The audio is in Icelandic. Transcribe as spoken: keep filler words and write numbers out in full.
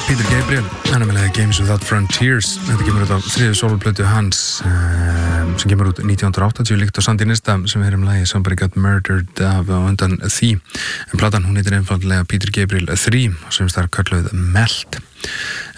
Peter Gabriel, hann er með lagið Games Without Frontiers. Þetta kemur út á þriðju sólplötu hans um, sem kemur út nítján hundruð áttatíu líkt á Sandinista sem við erum lagið Somebody Got Murdered af og undan því. En platan hún heitir einfaldlega Peter Gabriel þrjú og sem starf kölluð Melt.